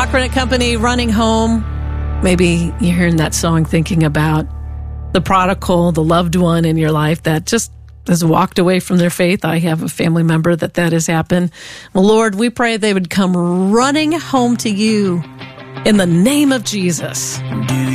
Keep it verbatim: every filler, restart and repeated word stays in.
Cochran and Company, Running Home. Maybe you're hearing that song thinking about the prodigal, the loved one in your life that just has walked away from their faith. I have a family member that that has happened. Well, Lord, we pray they would come running home to you in the name of Jesus.